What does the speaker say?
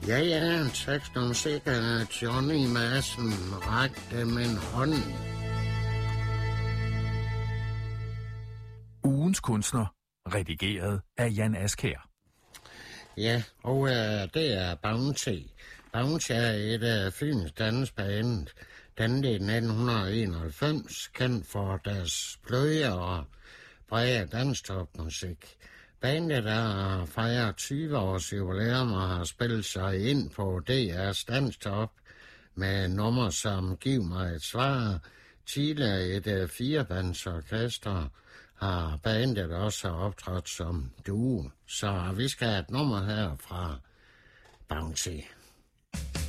Ja, tekst om sikker Johnny Madsen rakte min hånd. Ugens kunstner, redigeret af Jan Askjær. Ja, og det er Bounty. Bounty er et af Fyns dansband, dannet i 1991, kendt for deres bløde og brede danstopmusik. Bandet der fejrer 20 års jubilæum og har spillet sig ind på DR's Danstop med numre som Giv mig et svar. Tidligere et firebandsorkester har bandet også optrådt som duo. Så vi skal have et nummer her fra Bounty.